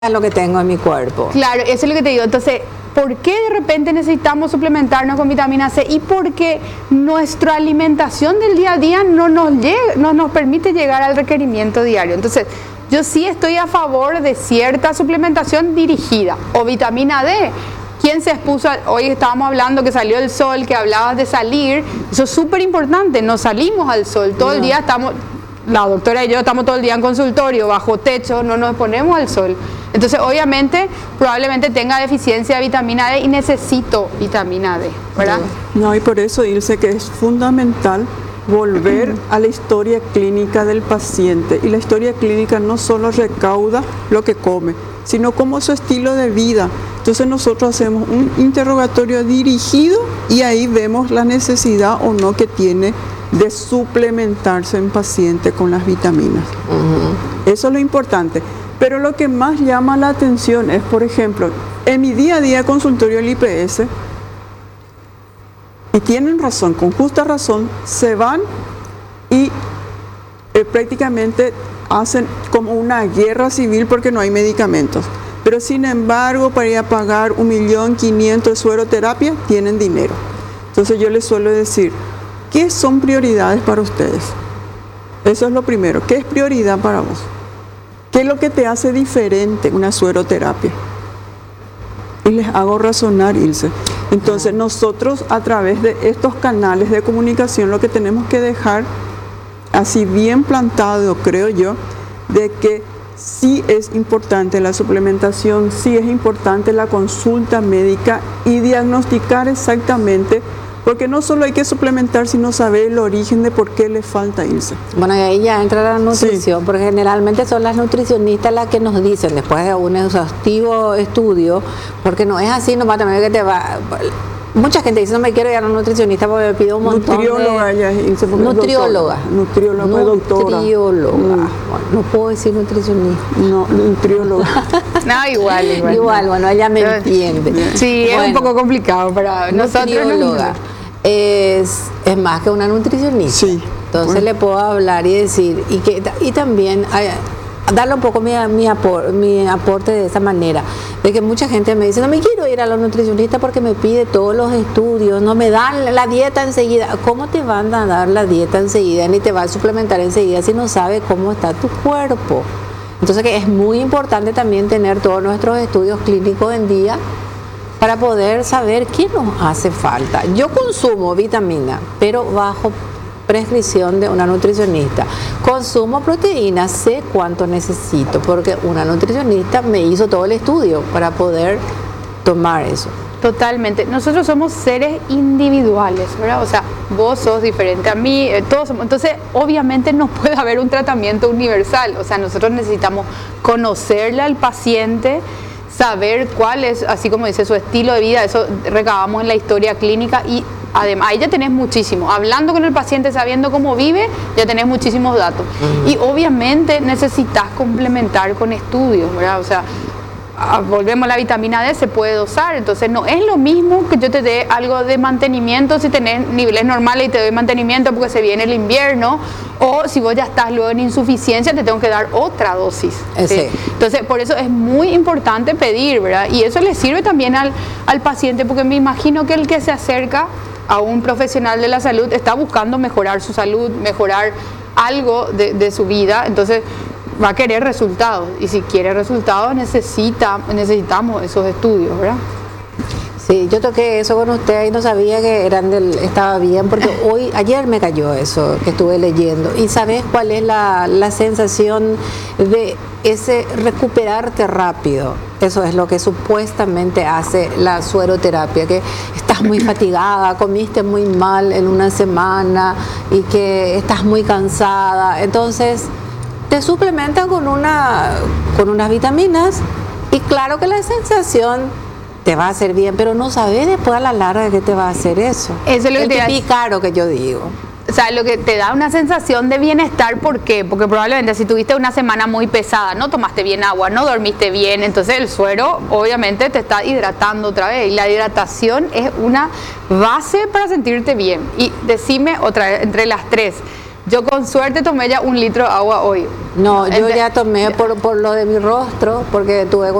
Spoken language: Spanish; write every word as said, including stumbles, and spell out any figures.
lo que tengo en mi cuerpo. Claro, eso es lo que te digo. Entonces, ¿por qué de repente necesitamos suplementarnos con vitamina C? Y porque nuestra alimentación del día a día no nos, llega, no nos permite llegar al requerimiento diario. Entonces, yo sí estoy a favor de cierta suplementación dirigida. O vitamina D. ¿Quién se expuso? Hoy estábamos hablando que salió el sol, que hablabas de salir. Eso es súper importante. No salimos al sol. Todo no. el día estamos... La doctora y yo estamos todo el día en consultorio, bajo techo, no nos ponemos al sol. Entonces, obviamente, probablemente tenga deficiencia de vitamina D y necesito vitamina D, ¿verdad? No, y por eso, Ilse, que es fundamental volver a la historia clínica del paciente. Y la historia clínica no solo recauda lo que come, sino como su estilo de vida. Entonces nosotros hacemos un interrogatorio dirigido y ahí vemos la necesidad o no que tiene de suplementarse en paciente con las vitaminas. Uh-huh. Eso es lo importante. Pero lo que más llama la atención es, por ejemplo, en mi día a día consultorio del I P S, y tienen razón, con justa razón, se van y eh, prácticamente hacen como una guerra civil porque no hay medicamentos. Pero sin embargo, para ir a pagar un millón quinientos de sueroterapia, tienen dinero. Entonces yo les suelo decir, ¿qué son prioridades para ustedes? Eso es lo primero. ¿Qué es prioridad para vos? ¿Qué es lo que te hace diferente una sueroterapia? Y les hago razonar, Ilse. Entonces nosotros a través de estos canales de comunicación lo que tenemos que dejar así bien plantado, creo yo, de que sí es importante la suplementación, sí es importante la consulta médica y diagnosticar exactamente, porque no solo hay que suplementar, sino saber el origen de por qué le falta irse. Bueno, y ahí ya entra la nutrición, sí. Porque generalmente son las nutricionistas las que nos dicen, después de un exhaustivo estudio, porque no es así, nomás también que te va... Mucha gente dice, no me quiero ir a un nutricionista porque me pido un montón nutrióloga, de... Ya, Ilse, nutrióloga. Nutrióloga. Nutrióloga. Nutrióloga. Mm. Bueno, no puedo decir nutricionista. No, nutrióloga. No, igual, igual. Igual, bueno, ella me entiende. Sí, bueno, es un poco complicado para nosotros. Nutrióloga es, es más que una nutricionista. Sí. Entonces bueno. le puedo hablar y decir, y que y también... Hay, darle un poco mi, mi, apor, mi aporte de esa manera, de que mucha gente me dice, no me quiero ir a los nutricionistas porque me pide todos los estudios, no me dan la dieta enseguida. ¿Cómo te van a dar la dieta enseguida ni te va a suplementar enseguida si no sabe cómo está tu cuerpo? Entonces que es muy importante también tener todos nuestros estudios clínicos en día para poder saber qué nos hace falta. Yo consumo vitamina, pero bajo prescripción de una nutricionista. Consumo proteínas, sé cuánto necesito, porque una nutricionista me hizo todo el estudio para poder tomar eso. Totalmente. Nosotros somos seres individuales, ¿verdad? O sea, vos sos diferente a mí, eh, todos somos. Entonces, obviamente no puede haber un tratamiento universal. O sea, nosotros necesitamos conocerle al paciente, saber cuál es, así como dice, su estilo de vida. Eso recabamos en la historia clínica y además, ahí ya tenés muchísimo. Hablando con el paciente, sabiendo cómo vive, ya tenés muchísimos datos. Uh-huh. Y obviamente necesitas complementar con estudios, ¿verdad? O sea, volvemos a la vitamina D, se puede dosar. Entonces, no es lo mismo que yo te dé algo de mantenimiento si tenés niveles normales y te doy mantenimiento porque se viene el invierno. O si vos ya estás luego en insuficiencia, te tengo que dar otra dosis. ¿Sí? Sí. Entonces, por eso es muy importante pedir, ¿verdad? Y eso le sirve también al, al paciente, porque me imagino que el que se acerca a un profesional de la salud está buscando mejorar su salud, mejorar algo de, de su vida, entonces va a querer resultados, y si quiere resultados necesita, necesitamos esos estudios, ¿verdad? Sí, yo toqué eso con usted y no sabía que eran del, estaba bien, porque hoy, ayer me cayó eso que estuve leyendo. ¿Y sabes cuál es la, la sensación de ese recuperarte rápido? Eso es lo que supuestamente hace la sueroterapia, que estás muy fatigada, comiste muy mal en una semana y que estás muy cansada. Entonces, te suplementan con, una, con unas vitaminas y claro que la sensación te va a hacer bien, pero no sabes después a la larga qué te va a hacer eso. Eso es lo el que te caro que yo digo. O sea, lo que te da una sensación de bienestar, ¿por qué? Porque probablemente si tuviste una semana muy pesada, no tomaste bien agua, no dormiste bien, entonces el suero obviamente te está hidratando otra vez. Y la hidratación es una base para sentirte bien. Y decime otra vez, entre las tres, Yo con suerte tomé ya un litro de agua hoy. No, yo Ente- ya tomé por, por lo de mi rostro, porque tuve